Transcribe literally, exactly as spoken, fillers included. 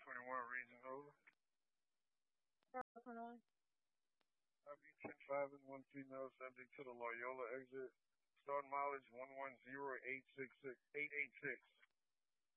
twenty-one region over. Illinois. Copy ten five and one female subject to the Loyola exit. Start mileage one one zero eight six six eight eight six.